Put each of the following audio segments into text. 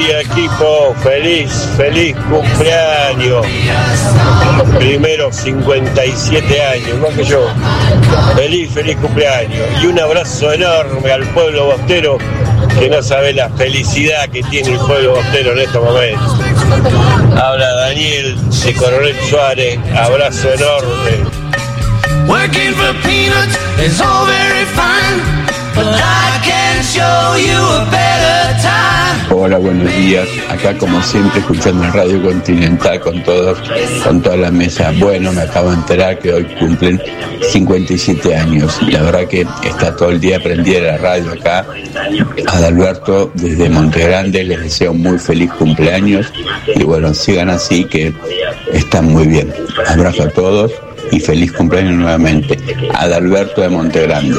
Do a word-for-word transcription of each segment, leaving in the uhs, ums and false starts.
Equipo, feliz, feliz cumpleaños. Primero cincuenta y siete años, igual que yo. Feliz, feliz cumpleaños. Y un abrazo enorme al pueblo bostero, que no sabe la felicidad que tiene el pueblo bostero en estos momentos. Habla Daniel de Coronel Suárez, abrazo enorme. Working for peanuts is all very fine, but I can show you a better time. Hola, buenos días. Acá como siempre escuchando el Radio Continental con todos, con toda la mesa. Bueno, me acabo de enterar que hoy cumplen cincuenta y siete años. La verdad que está todo el día prendida la radio acá. Adalberto desde Montegrande, les deseo muy feliz cumpleaños y bueno, sigan así que están muy bien. Abrazo a todos y feliz cumpleaños nuevamente. Adalberto de Montegrande.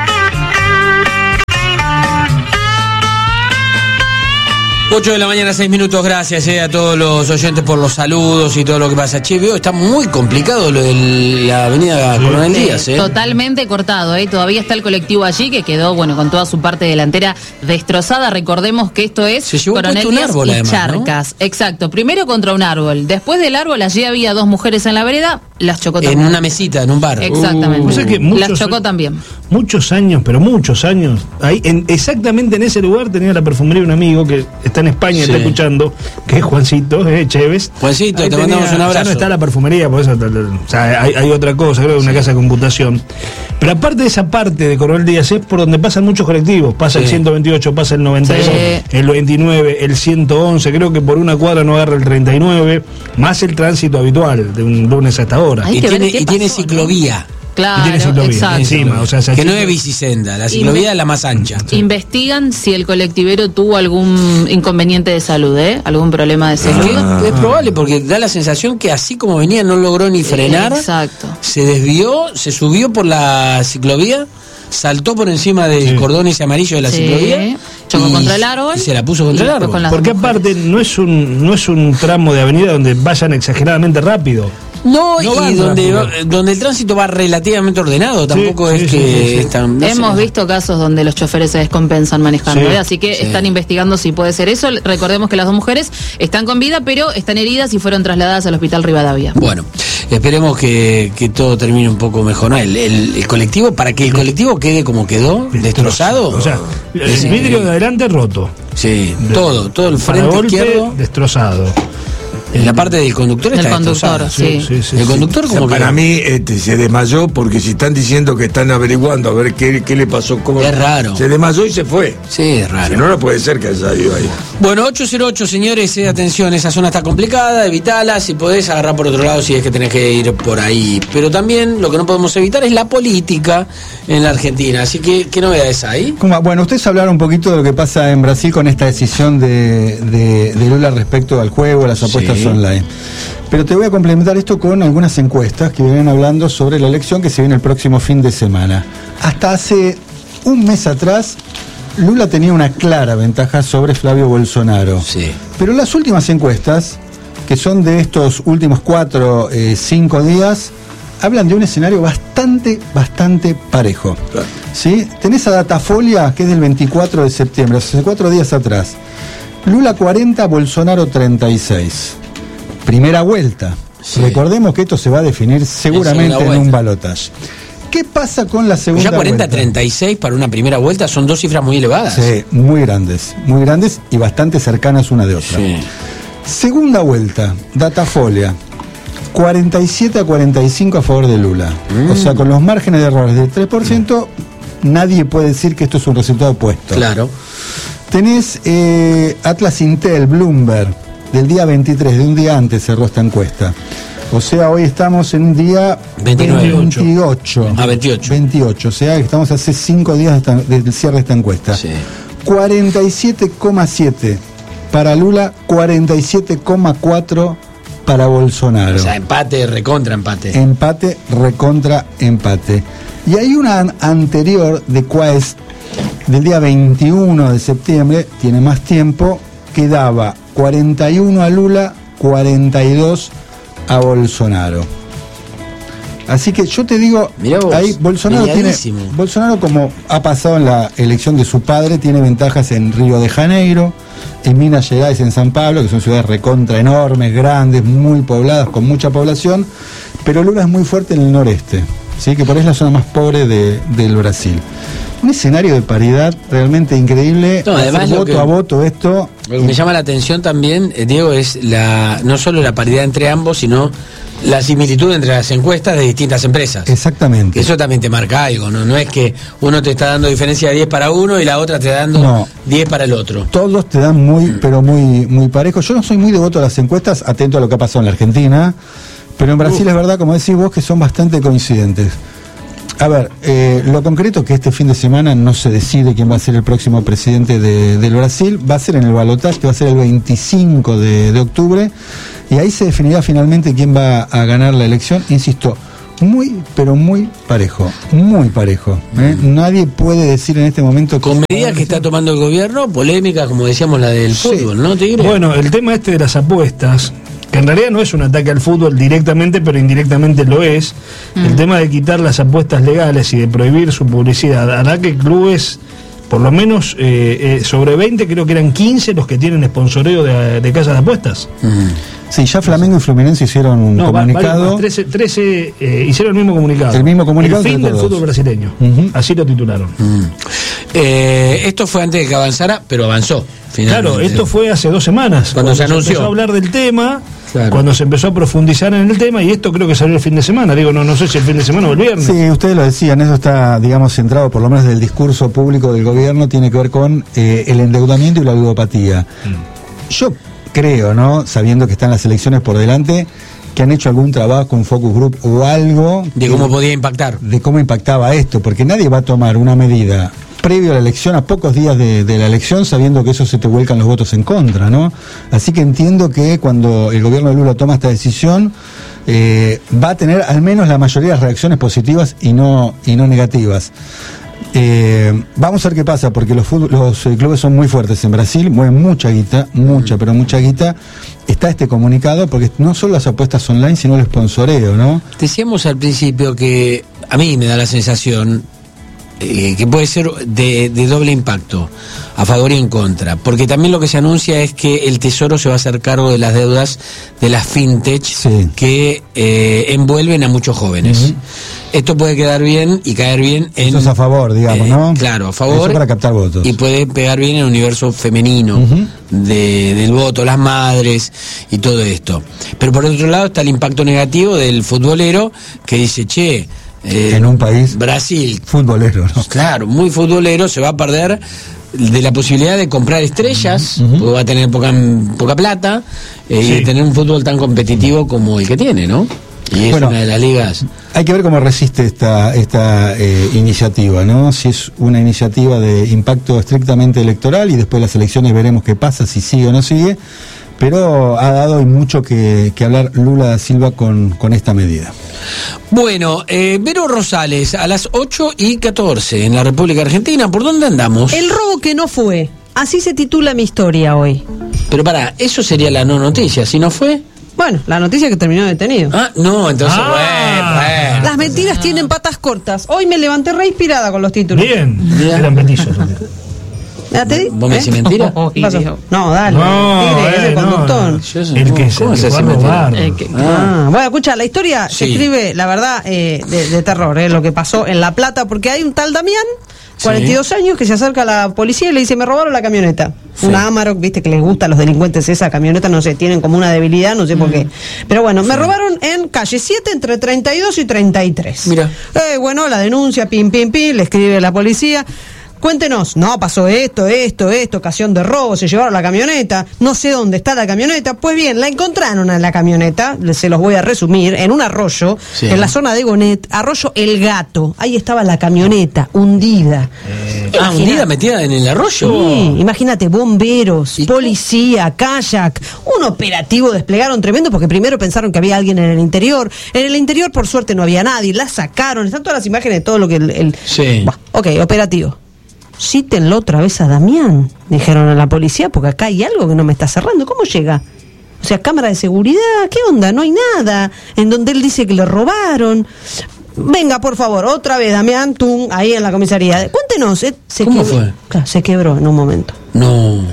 ocho de la mañana, seis minutos, gracias eh, a todos los oyentes por los saludos y todo lo que pasa. Che, veo, está muy complicado lo de la avenida Coronel Díaz. Eh. Totalmente cortado, eh. Todavía está el colectivo allí que quedó, bueno, con toda su parte delantera destrozada. Recordemos que esto es Coronel Díaz árbol, y además, Charcas. ¿No? Exacto, primero contra un árbol. Después del árbol allí había dos mujeres en la vereda, las chocó también. En una mesita, en un bar. Exactamente. Uh, o sea que muchos, las chocó también. Muchos años, pero muchos años. Ahí, en, exactamente en ese lugar tenía la perfumería un amigo que está en España, sí. Está escuchando, que es Juancito, eh, Chévez. Juancito, ahí te tenía, mandamos un abrazo. Ya no está la perfumería, por eso, o sea, hay, hay otra cosa, creo que una sí. casa de computación. Pero aparte de esa parte de Coronel Díaz, es por donde pasan muchos colectivos. Pasa sí. el ciento veintiocho, pasa el noventa y dos, sí. el veintinueve, el ciento once, creo que por una cuadra no agarra el treinta y nueve, más el tránsito habitual, de un lunes hasta ahora. Y tiene, y tiene ciclovía. Claro, y tiene ciclovía exacto. encima, o sea, que no es bicisenda, la ciclovía Inve- es la más ancha. Investigan si el colectivero tuvo algún inconveniente de salud, ¿eh? Algún problema de salud. Ah. Es probable porque da la sensación que así como venía no logró ni frenar. Exacto. Se desvió, se subió por la ciclovía, saltó por encima del sí. cordón ese amarillo de la sí. ciclovía. Chocó contra el árbol. Y se la puso contra el árbol. Porque aparte no es un no es un tramo de avenida donde vayan exageradamente rápido. No, no y donde, va, donde el tránsito va relativamente ordenado, tampoco sí, es sí, que sí, sí. están... No Hemos sé. visto casos donde los choferes se descompensan manejando, sí, ¿eh? Así que sí. están investigando si puede ser eso. Recordemos que las dos mujeres están con vida, pero están heridas y fueron trasladadas al hospital Rivadavia. Bueno, esperemos que, que todo termine un poco mejor, ¿no? El, el, el colectivo, para que el colectivo quede como quedó, destrozado. O sea, el es, vidrio de adelante roto. Sí, de, todo, todo el frente golpe, izquierdo destrozado. En la parte del conductor está el conductor, sí. Sí, sí, el conductor sí. como o sea, para mí este, se desmayó porque si están diciendo que están averiguando a ver qué, qué le pasó, cómo es raro. Se desmayó y se fue. Sí, es raro. Si no, no puede ser que haya ido ahí. Bueno, ocho cero ocho, señores, eh, atención, esa zona está complicada, evitala, si podés agarrar por otro lado si es que tenés que ir por ahí. Pero también lo que no podemos evitar es la política en la Argentina, así que, ¿qué novedades hay? Bueno, ustedes hablaron un poquito de lo que pasa en Brasil con esta decisión de, de, de Lula respecto al juego, a las apuestas sí. online. Pero te voy a complementar esto con algunas encuestas que vienen hablando sobre la elección que se viene el próximo fin de semana. Hasta hace un mes atrás, Lula tenía una clara ventaja sobre Flavio Bolsonaro. Sí. Pero las últimas encuestas, que son de estos últimos cuatro, eh, cinco días, hablan de un escenario bastante, bastante parejo. Claro. ¿Sí? Tenés a Datafolia, que es del veinticuatro de septiembre, hace cuatro días atrás. Lula cuarenta, Bolsonaro treinta y seis. Primera vuelta. Sí. Recordemos que esto se va a definir seguramente en, en un balotaje. ¿Qué pasa con la segunda vuelta? Ya cuarenta a treinta y seis para una primera vuelta son dos cifras muy elevadas. Sí, muy grandes, muy grandes y bastante cercanas una de otra. Sí. Segunda vuelta, Datafolia, cuarenta y siete a cuarenta y cinco a favor de Lula. Mm. O sea, con los márgenes de errores del tres por ciento, mm. nadie puede decir que esto es un resultado opuesto. Claro. Tenés eh, Atlas Intel, Bloomberg, del día veintitrés, de un día antes cerró esta encuesta. O sea, hoy estamos en un día veintinueve, veintiocho. Ah, veintiocho. veintiocho, o sea, estamos hace cinco días del cierre de esta encuesta. Sí. cuarenta y siete coma siete para Lula, cuarenta y siete coma cuatro para Bolsonaro. O sea, empate, recontra empate. Empate, recontra empate. Y hay una anterior de Quaest, del día veintiuno de septiembre, tiene más tiempo, que daba cuarenta y uno a Lula, cuarenta y dos a Bolsonaro. Así que yo te digo, vos, ahí Bolsonaro tiene, Bolsonaro, como ha pasado en la elección de su padre, tiene ventajas en Río de Janeiro, en Minas Gerais, en San Pablo, que son ciudades recontra enormes, grandes, muy pobladas, con mucha población, pero Lula es muy fuerte en el noreste, ¿sí? Que por ahí es la zona más pobre de, del Brasil. Un escenario de paridad realmente increíble. No, además voto que, a voto esto. Lo que me llama la atención también, eh, Diego, es la no solo la paridad entre ambos, sino la similitud entre las encuestas de distintas empresas. Exactamente. Eso también te marca algo, ¿no? No es que uno te está dando diferencia de diez para uno y la otra te está dando no. diez para el otro. Todos te dan muy, pero muy, muy parejos. Yo no soy muy devoto a las encuestas, atento a lo que ha pasado en la Argentina, pero en Brasil uh. es verdad, como decís vos, que son bastante coincidentes. A ver, eh, lo concreto es que este fin de semana no se decide quién va a ser el próximo presidente de, del Brasil, va a ser en el balotaje, que va a ser el veinticinco de, de octubre, y ahí se definirá finalmente quién va a ganar la elección. Insisto, muy, pero muy parejo, muy parejo. ¿eh? Mm. Nadie puede decir en este momento... Que con medidas que está tomando el gobierno, polémica, como decíamos, la del sí. fútbol, ¿no, Tigre? Bueno, el tema este de las apuestas, que en realidad no es un ataque al fútbol directamente, pero indirectamente lo es. Mm. El tema de quitar las apuestas legales y de prohibir su publicidad hará que clubes, por lo menos eh, eh, sobre veinte, creo que eran quince los que tienen sponsoreo de, de casas de apuestas. Mm. Sí, ya Flamengo y Fluminense hicieron un no, comunicado. trece, trece eh, hicieron el mismo comunicado. El mismo comunicado. El fin del fútbol brasileño. Uh-huh. Así lo titularon. Mm. Eh, esto fue antes de que avanzara, pero avanzó. Finalmente. Claro, esto fue hace dos semanas. Cuando, cuando se anunció. Se empezó a hablar del tema, claro. Cuando se empezó a profundizar en el tema, y esto creo que salió el fin de semana. Digo, no, no sé si el fin de semana o el viernes. Sí, ustedes lo decían, eso está, digamos, centrado por lo menos del discurso público del gobierno, tiene que ver con eh, el endeudamiento y la ludopatía. Mm. Yo creo, ¿no? Sabiendo que están las elecciones por delante, que han hecho algún trabajo, un focus group o algo... De cómo que, podía impactar. De cómo impactaba esto, porque nadie va a tomar una medida previo a la elección, a pocos días de, de la elección, sabiendo que eso se te vuelcan los votos en contra, ¿no? Así que entiendo que cuando el gobierno de Lula toma esta decisión, eh, va a tener al menos la mayoría de las reacciones positivas y no, y no negativas. Eh, vamos a ver qué pasa, porque los, fútbol, los eh, clubes son muy fuertes en Brasil, mueven mucha guita, mucha, pero mucha guita. Está este comunicado, porque no solo las apuestas online, sino el sponsoreo, ¿no? Decíamos al principio que a mí me da la sensación eh, que puede ser de, de doble impacto, a favor y en contra, porque también lo que se anuncia es que el Tesoro se va a hacer cargo de las deudas de las fintech sí. que eh, envuelven a muchos jóvenes. Uh-huh. Esto puede quedar bien y caer bien en... Eso es a favor, digamos, eh, ¿no? Claro, a favor. Eso para captar votos. Y puede pegar bien en el universo femenino uh-huh. de, del voto, las madres y todo esto. Pero por otro lado está el impacto negativo del futbolero que dice, che... Eh, en un país... Brasil. Futbolero, ¿no? Claro, muy futbolero, se va a perder de la posibilidad de comprar estrellas, uh-huh. porque va a tener poca, poca plata, eh, sí. y de tener un fútbol tan competitivo como el que tiene, ¿no? Y es bueno, una de las ligas. Hay que ver cómo resiste esta esta eh, iniciativa, ¿no? Si es una iniciativa de impacto estrictamente electoral y después las elecciones veremos qué pasa, si sigue o no sigue, pero ha dado hoy mucho que, que hablar Lula da Silva con, con esta medida. Bueno, eh, Vero Rosales, a las ocho y catorce en la República Argentina, ¿por dónde andamos? El robo que no fue, así se titula mi historia hoy. Pero pará, eso sería la no noticia, si no fue... Bueno, la noticia es que terminó detenido. Ah, no, entonces, ah, bueno, bueno. Las mentiras ah. tienen patas cortas. Hoy me levanté re inspirada con los títulos. Bien, Bien. Eran petizos. ¿Ya te di? ¿Vos me decís mentira? Oh, no, dale. No, Tigre, eh, ese conductor. No, no. El que se hace robar. Que, ah. Bueno, escucha, la historia sí. se escribe, la verdad, eh, de, de terror, eh, lo que pasó en La Plata, porque hay un tal Damián, cuarenta y dos sí. años, que se acerca a la policía y le dice, me robaron la camioneta. Sí. Una Amarok, viste que les gusta a los delincuentes esa camioneta, no sé, tienen como una debilidad, no sé mm. por qué. Pero bueno, sí. me robaron en calle siete, entre treinta y dos y treinta y tres. Mira. Eh, bueno, la denuncia, pim, pim, pim, le escribe la policía. Cuéntenos, no, pasó esto, esto, esto, ocasión de robo, se llevaron la camioneta, no sé dónde está la camioneta. Pues bien, la encontraron en la camioneta, se los voy a resumir, en un arroyo, sí. en la zona de Gonet, arroyo El Gato. Ahí estaba la camioneta, hundida. Eh, ah, hundida, metida en el arroyo. Sí, imagínate, bomberos, policía, kayak, un operativo desplegaron tremendo, porque primero pensaron que había alguien en el interior. En el interior, por suerte, no había nadie, la sacaron, están todas las imágenes de todo lo que el... el... Sí. Bah, ok, operativo. Cítenlo otra vez a Damián, dijeron a la policía, porque acá hay algo que no me está cerrando. ¿Cómo llega? O sea, cámara de seguridad, ¿qué onda? No hay nada. En donde él dice que le robaron. Venga, por favor, otra vez Damián, tum, ahí en la comisaría. Cuéntenos. ¿eh? Se ¿Cómo quebró. fue? Claro, se quebró en un momento. No.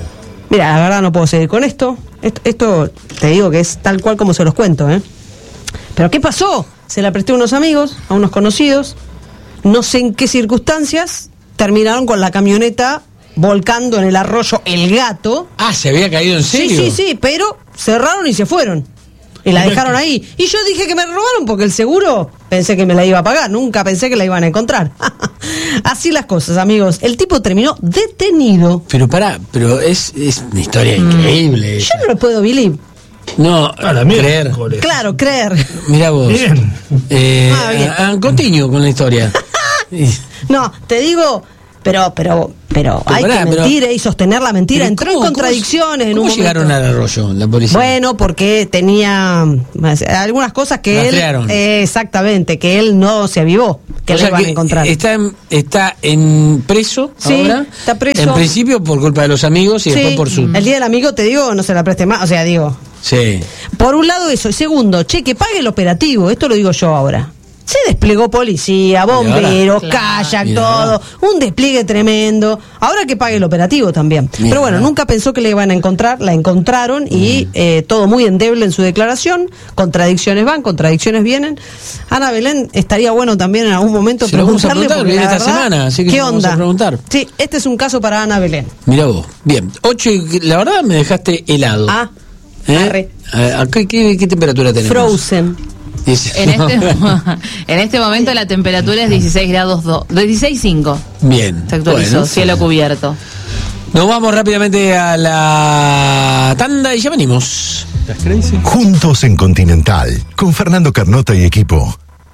Mira, la verdad no puedo seguir con esto. esto. Esto te digo que es tal cual como se los cuento, ¿eh? Pero ¿qué pasó? Se la presté a unos amigos, a unos conocidos. No sé en qué circunstancias terminaron con la camioneta volcando en el arroyo El Gato. Ah, ¿se había caído en serio? Sí, sí, sí, pero cerraron y se fueron. Y la dejaron ahí. Y yo dije que me robaron porque el seguro pensé que me la iba a pagar. Nunca pensé que la iban a encontrar. Así las cosas, amigos. El tipo terminó detenido. Pero pará, pero es, es una historia mm. increíble. Yo no lo puedo believe. No, a la creer. Miércoles. Claro, creer. Mira vos. Bien. Eh, ah, bien. A, a, continuo con la historia. No, te digo... Pero, pero, pero, pero hay pará, que mentir pero, y sostener la mentira. Entró en contradicciones ¿cómo, en un ¿Cómo llegaron momento? al arroyo, la policía? Bueno, porque tenía algunas cosas que él... Eh, exactamente, que él no se avivó, que le iban a encontrar. Está en, está en preso sí, ahora. Está preso. En principio por culpa de los amigos y sí, después por su... El día del amigo, te digo, no se la preste más, o sea, digo... Sí. Por un lado eso, y segundo, che, que pague el operativo, esto lo digo yo ahora. Se desplegó policía, bomberos, claro, kayak, todo. Un despliegue tremendo. Ahora que pague el operativo también. Mira. Pero bueno, nunca pensó que le iban a encontrar. La encontraron y mm. eh, todo muy endeble en su declaración. Contradicciones van, contradicciones vienen. Ana Belén, estaría bueno también en algún momento se preguntarle. Lo vamos a preguntar, viene esta verdad, semana, así que ¿qué onda? Vamos a preguntar. Sí, este es un caso para Ana Belén. Mira vos. Bien. Ocho y la verdad me dejaste helado. Ah, ¿Eh? ¿A qué, qué, ¿Qué temperatura tenemos? Frozen. En este, en este momento la temperatura es dieciséis grados dos, dieciséis cinco. Bien. Se actualizó, bueno, cielo cubierto. Nos vamos rápidamente a la tanda y ya venimos. Juntos en Continental, con Fernando Carnota y equipo.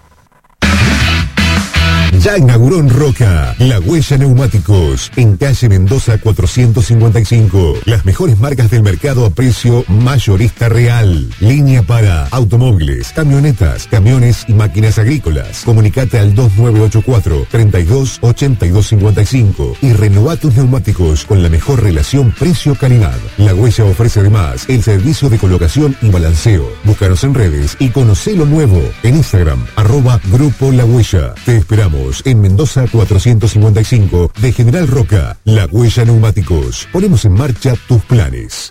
Ya inauguró en Roca, La Huella Neumáticos, en calle Mendoza cuatrocientos cincuenta y cinco. Las mejores marcas del mercado a precio mayorista real. Línea para automóviles, camionetas, camiones y máquinas agrícolas. Comunicate al dos nueve ocho cuatro, treinta y dos, ochenta y dos cincuenta y cinco y renová tus neumáticos con la mejor relación precio-calidad. La Huella ofrece además el servicio de colocación y balanceo. Búscanos en redes y conocé lo nuevo. En Instagram, arroba Grupo La Huella. Te esperamos en Mendoza cuatrocientos cincuenta y cinco de General Roca. La Huella Neumáticos. Ponemos en marcha tus planes.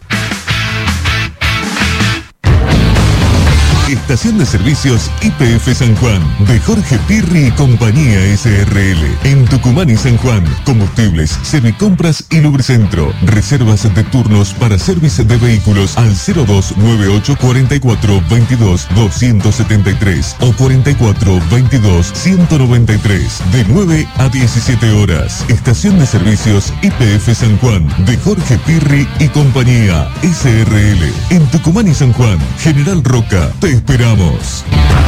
Estación de Servicios Y P F San Juan, de Jorge Pirri y Compañía S R L. En Tucumán y San Juan, combustibles, servicompras y lubricentro. Reservas de turnos para servicio de vehículos al cero dos nueve ocho cuatro cuatro veintidós doscientos setenta y tres o cuarenta y cuatro veintidós ciento noventa y tres, de nueve a diecisiete horas. Estación de Servicios Y P F San Juan, de Jorge Pirri y Compañía S R L. En Tucumán y San Juan, General Roca. Te esperamos.